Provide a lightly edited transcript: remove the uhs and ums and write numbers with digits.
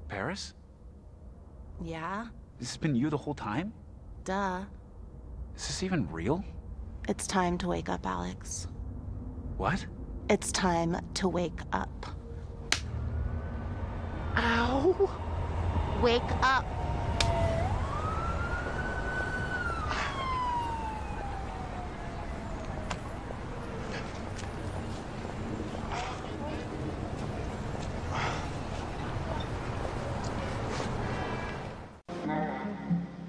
Paris? Yeah? This has been you the whole time? Duh. Is this even real? It's time to wake up, Alex. What? It's time to wake up. Ow! Wake up!